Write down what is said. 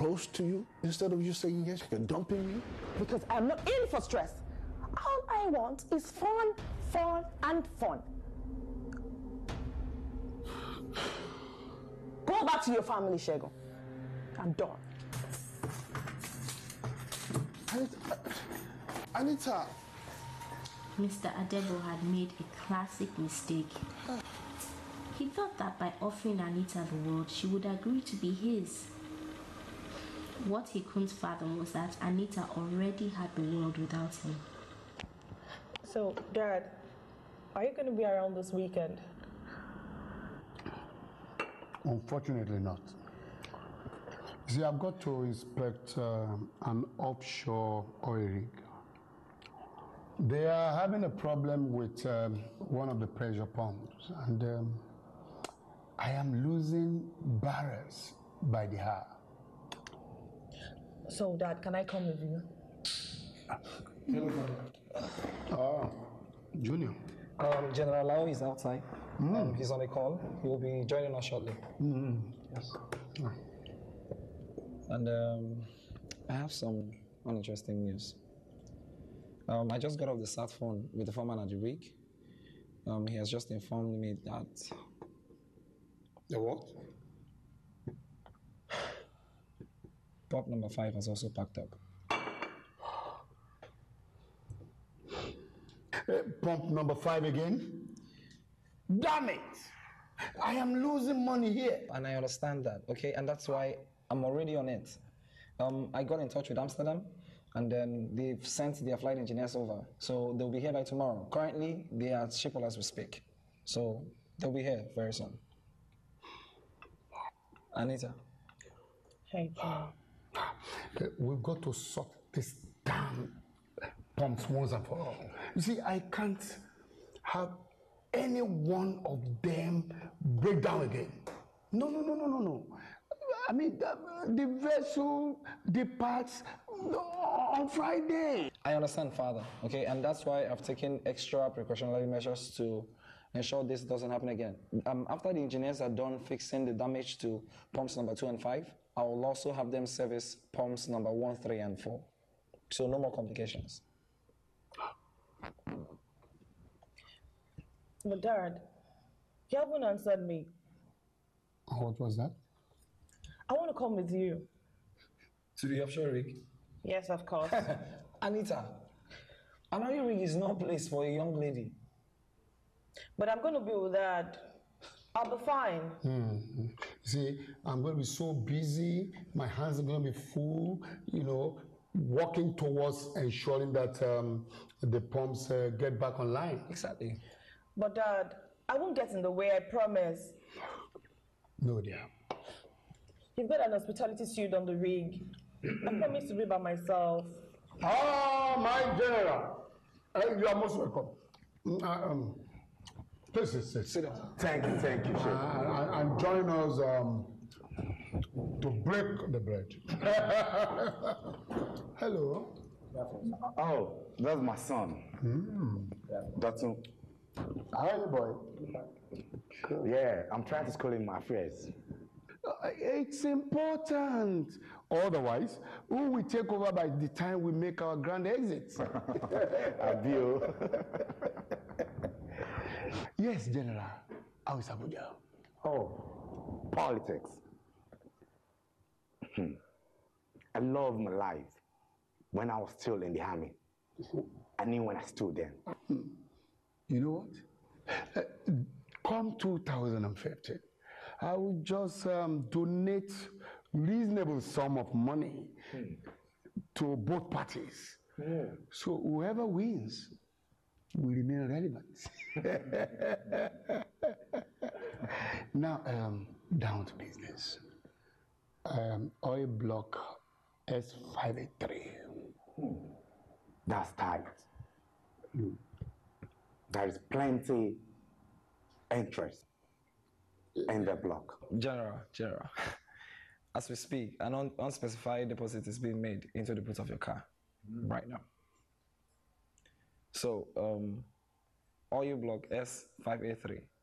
proposed to you instead of you saying yes, you're dumping me? Because I'm not in for stress. All I want is fun, fun, and fun. Go back to your family, Segun. I'm done. Anita. Mr. Adebo had made a classic mistake. He thought that by offering Anita the world, she would agree to be his. What he couldn't fathom was that Anita already had the world without him. So, Dad, are you going to be around this weekend? Unfortunately not. See, I've got to inspect an offshore oil rig. They are having a problem with one of the pressure pumps, and I am losing barrels by the hour. So, Dad, can I come with you? Junior. General Lau is outside. He's on a call. He will be joining us shortly. Yes. And I have some uninteresting news. I just got off the sat phone with the foreman at the rig. He has just informed me that... The what? Pump number 5 has also packed up. Pump number 5 again? Damn it! I am losing money here. And I understand that, okay? And that's why I'm already on it. I got in touch with Amsterdam, and then they've sent their flight engineers over. So they'll be here by tomorrow. Currently, they are at Schiphol as we speak. So they'll be here very soon. Anita. Hey, John. We've got to sort this damn pumps once and for all. You see, I can't have any one of them break down again. No. I mean, the vessel departs on Friday. I understand, Father, okay? And that's why I've taken extra precautionary measures to ensure this doesn't happen again. After the engineers are done fixing the damage to pumps number 2 and 5, I will also have them service pumps number 1, 3, and 4. So no more complications. But Dad, you haven't answered me. What was that? I want to come with you. To the offshore rig? Yes, of course. Anita, an oil rig is no place for a young lady. But I'm going to be with Dad. I'll be fine. See, I'm going to be so busy. My hands are going to be full, working towards ensuring that the pumps get back online. Exactly. But Dad, I won't get in the way, I promise. No, dear. You've got an hospitality suite on the rig. I promise to be by myself. My general. You are most welcome. Please sit down. Thank you, Chef. And join us to break the bread. Hello. Oh, that's my son. That's him. How are you, boy? Yeah, I'm trying to school him my affairs. It's important. Otherwise, who will take over by the time we make our grand exit? Adio. Yes, General. How is Abuja? Oh, politics. I love my life when I was still in the army. I knew when I stood there. You know what? Come 2015, I will just donate reasonable sum of money to both parties. So whoever wins will remain relevant. Now, down to business. Oil block S583. That's tight. There is plenty interest in the block. General, as we speak, an unspecified deposit is being made into the boot of your car right now. So, oil block S583